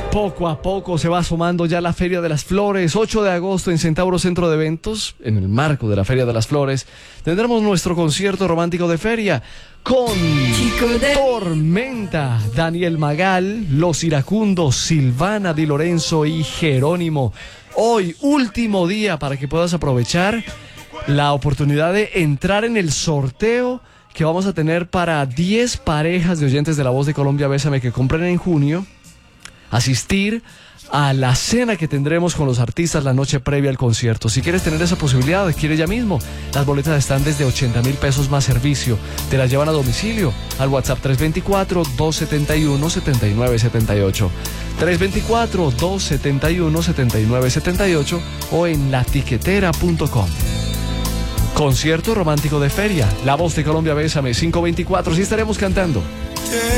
Poco a poco se va asomando ya la Feria de las Flores. 8 de agosto en Centauro Centro de Eventos, en el marco de la Feria de las Flores, tendremos nuestro concierto romántico de feria con Tormenta, Daniel Magal, Los Iracundos, Silvana Di Lorenzo y Jerónimo. Hoy, último día para que puedas aprovechar la oportunidad de entrar en el sorteo que vamos a tener para 10 parejas de oyentes de La Voz de Colombia Bésame que compren en junio. Asistir a la cena que tendremos con los artistas la noche previa al concierto. Si quieres tener esa posibilidad, adquiere ya mismo. Las boletas están desde 80.000 pesos más servicio. Te las llevan a domicilio al WhatsApp 324-271-7978. 324-271-7978 o en latiquetera.com. Concierto romántico de feria. La Voz de Colombia Bésame 524. Sí estaremos cantando.